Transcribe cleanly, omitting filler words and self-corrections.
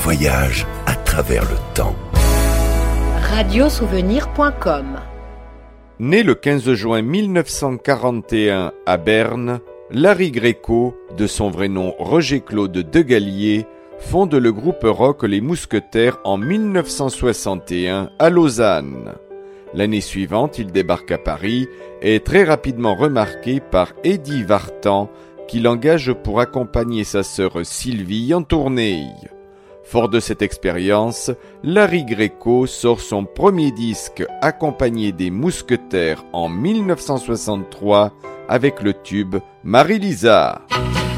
voyage à travers le temps. Radiosouvenir.com. Né le 15 juin 1941 à Berne, Larry Greco, de son vrai nom Roger-Claude Degallier, fonde le groupe rock Les Mousquetaires en 1961 à Lausanne. L'année suivante, il débarque à Paris et est très rapidement remarqué par Eddie Vartan, qui l'engage pour accompagner sa sœur Sylvie en tournée. Fort de cette expérience, Larry Greco sort son premier disque accompagné des Mousquetaires en 1963 avec le tube Marie-Lisa.